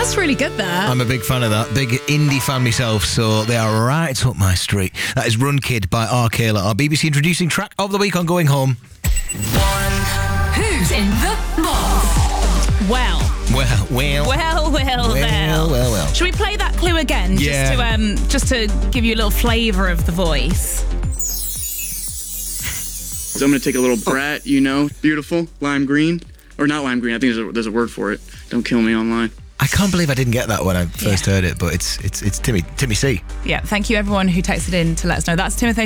That's really good there. I'm a big fan of that. Big indie fan myself, so they are right up my street. That is Run Kid by R. Kayla, our BBC introducing track of the week on Going Home. Who's in the box? Well. Well. Should we play that clue again? Yeah. Just to give you a little flavour of the voice. So I'm going to take a little brat, beautiful, lime green. Or not lime green, I think there's a word for it. Don't kill me online. I can't believe I didn't get that when I first heard it, but it's Timmy C. Yeah, thank you everyone who texted in to let us know. That's Timothée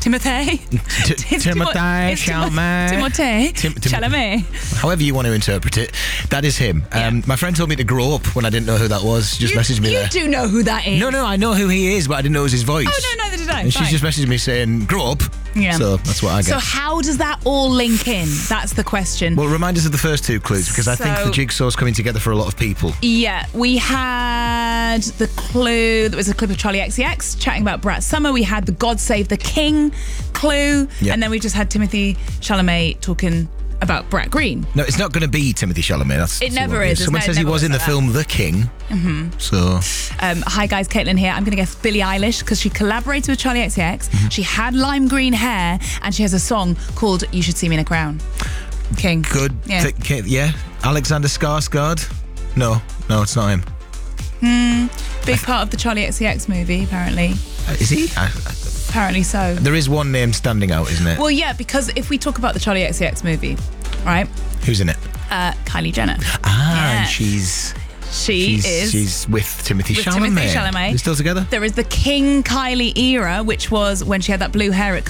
Chalamet. However you want to interpret it, that is him. My friend told me to grow up when I didn't know who that was. She just messaged me there. You do know who that is. No, I know who he is, but I didn't know it was his voice. Oh, no, neither did I. And she just messaged me saying, grow up. Yeah. So that's what I get. So how does that all link in? That's the question. Well, remind us of the first two clues, because I think the jigsaw's coming together for a lot of people. Yeah, we had the clue. There was a clip of Charlie XCX chatting about Brat Summer. We had the God Save the King clue. Yeah. And then we just had Timothée Chalamet talking about Brett Green. No, it's not going to be Timothée Chalamet. It never is. Someone says he was in the film The King. Mm-hmm. So. Hi guys, Caitlin here. I'm going to guess Billie Eilish because she collaborated with Charlie XCX. Mm-hmm. She had lime green hair and she has a song called You Should See Me in a Crown. King. Good. Yeah. Alexander Skarsgård? No, it's not him. Big part of the Charlie XCX movie, apparently. Is he? Apparently so. There is one name standing out, isn't it? Well, yeah, because if we talk about the Charlie XCX movie, right? Who's in it? Kylie Jenner. And she's with Timothée Chalamet. They're still together? There is the King Kylie era, which was when she had that blue hair. It